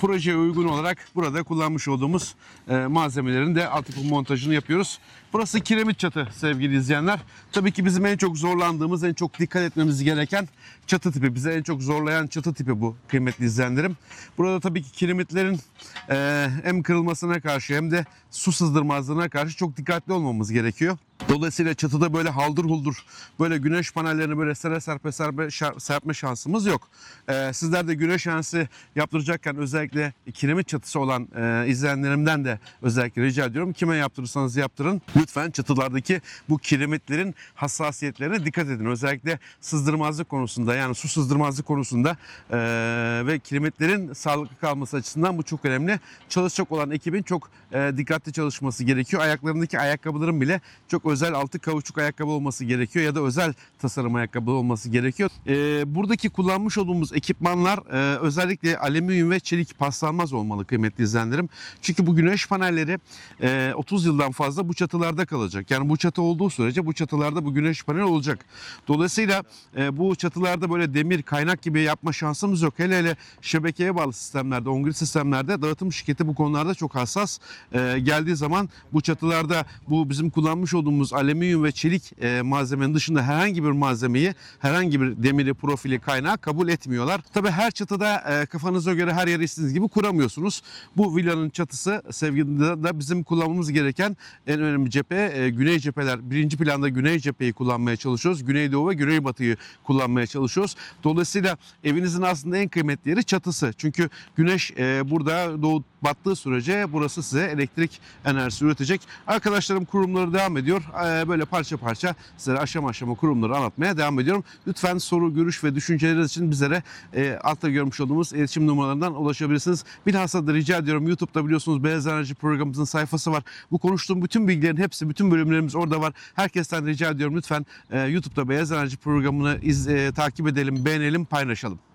projeye uygun olarak burada kullanmış olduğumuz malzemelerin de altyapı montajını yapıyoruz. Burası kiremit çatı sevgili izleyenler. Tabii ki bizim en çok zorlandığımız, en çok dikkat etmemiz gereken çatı tipi. Bize en çok zorlayan çatı tipi bu kıymetli izleyenlerim. Burada tabii ki kiremitlerin hem kırılmasına karşı hem de su sızdırmazlığına karşı çok dikkatli olmamız gerekiyor. Dolayısıyla çatıda böyle haldır huldur böyle güneş panellerini böyle sere serpe serpme şansımız yok. Sizler de güneş yansı yaptıracakken özellikle kiremit çatısı olan izleyenlerimden de özellikle rica ediyorum. Kime yaptırırsanız yaptırın. Lütfen çatılardaki bu kiremitlerin hassasiyetlerine dikkat edin. Özellikle sızdırmazlık konusunda, yani su sızdırmazlık konusunda ve kiremitlerin sağlıklı kalması açısından bu çok önemli. Çalışacak olan ekibin çok dikkatli çalışması gerekiyor. Ayaklarındaki ayakkabıların bile çok özel altı kauçuk ayakkabı olması gerekiyor ya da özel tasarım ayakkabı olması gerekiyor. Buradaki kullanmış olduğumuz ekipmanlar özellikle alüminyum ve çelik paslanmaz olmalı kıymetli izleyenlerim. Çünkü bu güneş panelleri 30 yıldan fazla bu çatılarda kalacak. Yani bu çatı olduğu sürece bu çatılarda bu güneş paneli olacak. Dolayısıyla bu çatılarda böyle demir kaynak gibi yapma şansımız yok. Hele hele şebekeye bağlı sistemlerde, on-grid sistemlerde dağıtım şirketi bu konularda çok hassas. Geldiği zaman bu çatılarda bu bizim kullanmış olduğumuz alüminyum ve çelik malzemenin dışında herhangi bir malzemeyi, herhangi bir demiri, profili, kaynağı kabul etmiyorlar. Tabii her çatıda kafanıza göre her yeri istediğiniz gibi kuramıyorsunuz. Bu villanın çatısı sevgili da bizim kullanmamız gereken en önemli cephe güney cepheler. Birinci planda güney cepheyi kullanmaya çalışıyoruz. Güneydoğu ve güneybatıyı kullanmaya çalışıyoruz. Dolayısıyla evinizin aslında en kıymetli yeri çatısı. Çünkü güneş burada doğup battığı sürece burası size elektrik enerjisi üretecek. Arkadaşlarım kurumları devam ediyor. Böyle parça parça size aşama aşama kurumları anlatmaya devam ediyorum. Lütfen soru, görüş ve düşünceleriniz için bizlere altta görmüş olduğumuz iletişim numaralarından ulaşabilirsiniz. Bilhassa da rica ediyorum, YouTube'da biliyorsunuz Beyaz Enerji programımızın sayfası var. Bu konuştuğum bütün bilgilerin hepsi, bütün bölümlerimiz orada var. Herkesten rica ediyorum lütfen YouTube'da Beyaz Enerji programını takip edelim, beğenelim, paylaşalım.